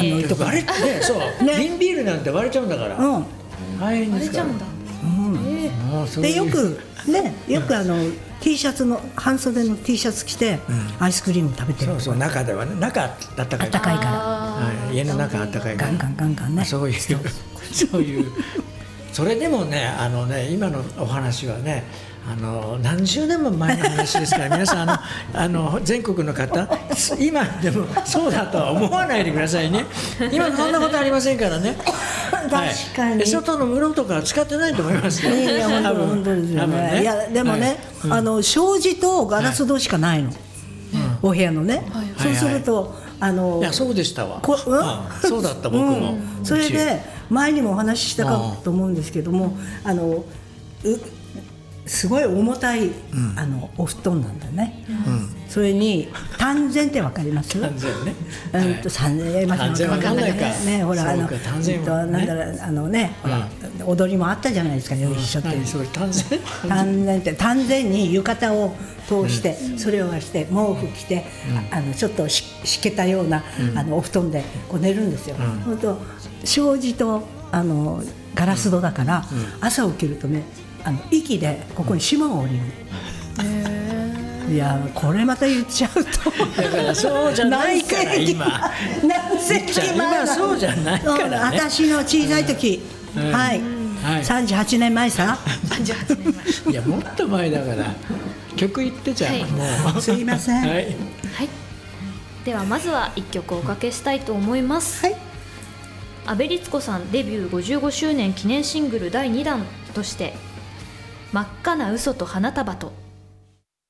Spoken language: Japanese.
割れね、そうね瓶ビールなんて割れちゃうんだから大変ですから。 でよくね、T シャツの半袖の T シャツ着てアイスクリーム食べてる。 そう中ではね、中あったかいから、 はい、家の中あったかいからガンガンね、 そういうそれでもね、今のお話はね、何十年も前の話ですから皆さん全国の方今でもそうだとは思わないでくださいね。今そんなことありませんからね。 確かに、 外の室とか使ってないと思いますよ。 いや本当ですよね。いやでもね、障子とガラス戸しかないの、お部屋のね。そうするといやそうでしたわ。そうだった僕も。 それで前にもお話ししたかと思うんですけども、すごい重たいお布団なんだね。それに単全ってわかります？ 単全ね。 3000円単全わかんないか。 ね、ほらなんだろうね、ほら踊りもあったじゃないですか、よいしょって。単全に浴衣を通してそれをして毛布着てちょっとしけたようなお布団でこう寝るんですよ。本当障子とガラス戸だから朝起きるとね、息でここに霜が降りる。いやこれまた言っちゃうとだからそうじゃないから今そうじゃないからね。 私の小さい時、はい38年前さ。 38年前。 いやもっと前だから曲言ってちゃう。もうすいません。 はい。ではまずは一曲おかけしたいと思います。阿部律子さんデビュー55周年記念シングル第2弾として真っ赤な嘘と花束と